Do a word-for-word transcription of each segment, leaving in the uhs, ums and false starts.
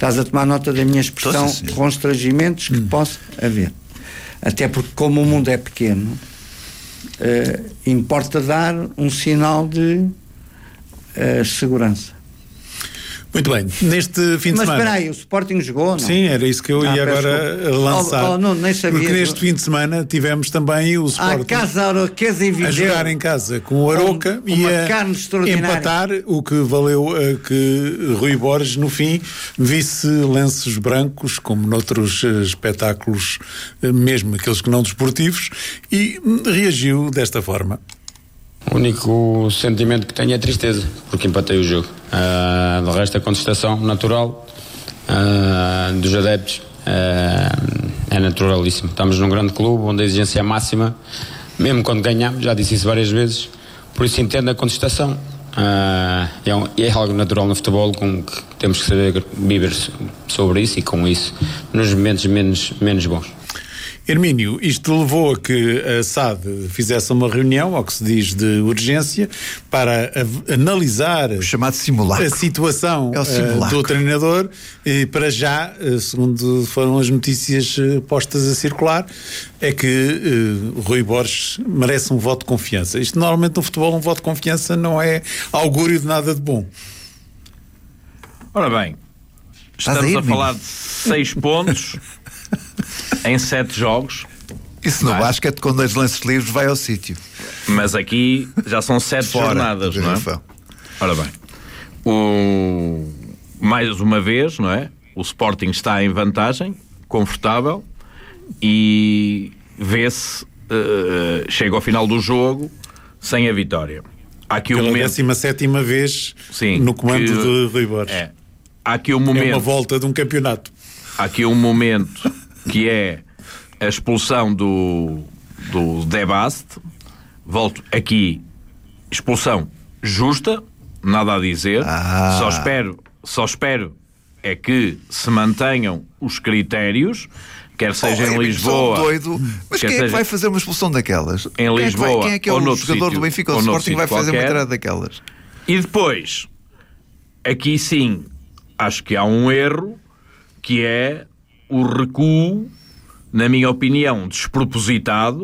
Estás a tomar nota da minha expressão, Sim, sim. constrangimentos que hum. possa haver. Até porque, como o mundo é pequeno, uh, importa dar um sinal de uh, segurança. Muito bem, neste fim de Mas semana... Mas espera aí, o Sporting jogou, não? Sim, era isso que eu ah, ia agora desculpa. lançar. Oh, oh, não, nem sabia. Porque neste fim de semana tivemos também o Sporting a, casa Aroquesa em a jogar em casa com o Arouca um, e a empatar, o que valeu a que Rui Borges, no fim, visse lenços brancos, como noutros uh, espetáculos, uh, mesmo aqueles que não desportivos, e uh, reagiu desta forma. O único sentimento que tenho é tristeza, porque empatei o jogo. Uh, do resto, a contestação natural uh, dos adeptos uh, é naturalíssimo. Estamos num grande clube onde a exigência é máxima, mesmo quando ganhamos, já disse isso várias vezes, por isso entendo a contestação. Uh, é, um, é algo natural no futebol, com que temos que saber viver sobre isso e com isso nos momentos menos, menos bons. Hermínio, isto levou a que a S A D fizesse uma reunião, ao que se diz de urgência, para a, analisar o chamado simulacro. A situação é o simulacro. Uh, do treinador, e para já, uh, segundo foram as notícias uh, postas a circular, é que uh, Rui Borges merece um voto de confiança. Isto normalmente no futebol, um voto de confiança não é augúrio de nada de bom. Ora bem, estamos aí, a falar de seis pontos em sete jogos. Isso no basquete, com dois lances livres, vai ao sítio. Mas aqui já são sete Fora, jornadas, não é? Ora bem, o... mais uma vez, não é? O Sporting está em vantagem, confortável, e vê-se, uh, chega ao final do jogo sem a vitória. Há aqui Pela um momento... décima sétima vez Sim, no comando que... de Rui Borges. É. Há aqui um momento... É uma volta de um campeonato. Há aqui um momento que é a expulsão do, do Debast. Volto aqui, expulsão justa, nada a dizer. Ah. Só espero, só espero é que se mantenham os critérios, quer seja oh, em Lisboa... Doido. Mas quem é seja... que vai fazer uma expulsão daquelas? Em quem Lisboa, é que, vai, quem é, que é o jogador sítio, do Benfica ou do Sporting que vai fazer qualquer. uma entrada daquelas? E depois, aqui sim, acho que há um erro, que é o recuo, na minha opinião, despropositado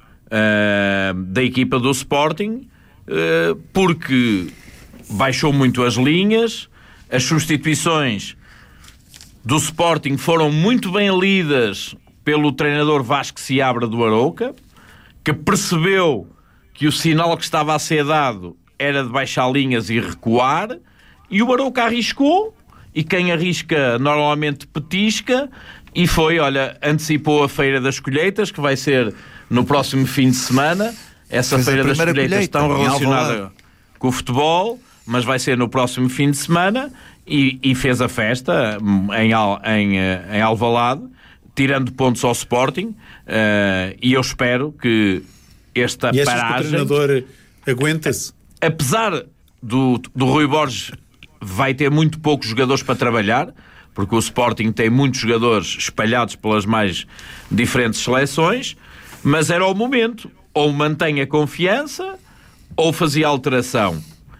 uh, da equipa do Sporting, uh, porque baixou muito as linhas, as substituições do Sporting foram muito bem lidas pelo treinador Vasco Seabra do Arouca, que percebeu que o sinal que estava a ser dado era de baixar linhas e recuar, e o Arouca arriscou, e quem arrisca normalmente petisca, e foi, olha, antecipou a Feira das Colheitas, que vai ser no próximo fim de semana. Essa Fez Feira das Colheitas colheita, estão relacionada com o futebol, mas vai ser no próximo fim de semana, e, e fez a festa em, em, em Alvalade, tirando pontos ao Sporting, uh, e eu espero que esta e paragem... que o treinador aguenta-se? Apesar do, do Rui Borges vai ter muito poucos jogadores para trabalhar, porque o Sporting tem muitos jogadores espalhados pelas mais diferentes seleções, mas era o momento, ou mantém a confiança ou fazia alteração,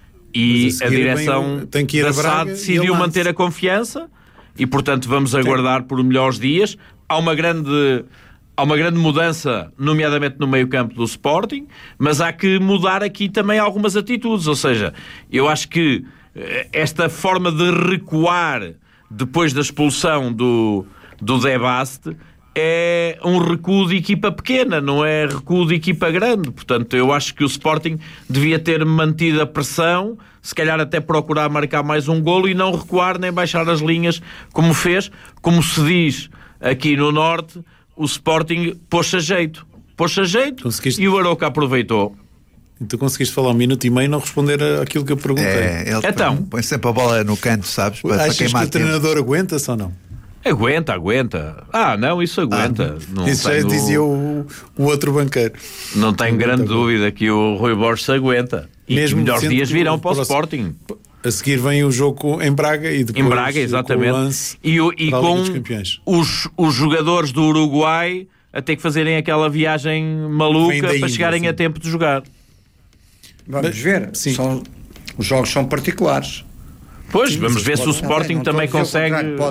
e a, a direção tem que ir da a S A D Braga decidiu manter a confiança, e portanto vamos aguardar por melhores dias. Há uma grande... Há uma grande mudança, nomeadamente no meio-campo do Sporting, mas há que mudar aqui também algumas atitudes. Ou seja, eu acho que esta forma de recuar depois da expulsão do, do Debast é um recuo de equipa pequena, não é recuo de equipa grande. Portanto, eu acho que o Sporting devia ter mantido a pressão, se calhar até procurar marcar mais um golo e não recuar nem baixar as linhas como fez. Como se diz aqui no Norte, o Sporting pôs-se a jeito. Pôs-se a jeito Conseguiste... e o Arouca aproveitou. E tu conseguiste falar um minuto e meio e não responder àquilo que eu perguntei. É, ele então, põe sempre a bola no canto, sabes? Para, achas para queimar que o treinador aguenta-se ou não? Aguenta, aguenta. Ah, não, isso aguenta. Ah, não isso tenho... já dizia o, o outro banqueiro. Não tenho grande dúvida que o Rui Borges se aguenta. E mesmo que melhores dias virão para o próximo... Sporting. A seguir vem o jogo em Braga e depois em Braga, exatamente. Com o lance e, o, e com os, os jogadores do Uruguai a ter que fazerem aquela viagem maluca para chegarem sim. a tempo de jogar. Vamos Mas, ver. Sim. São, os jogos são particulares. Pois, sim, vamos ver se o Sporting também consegue...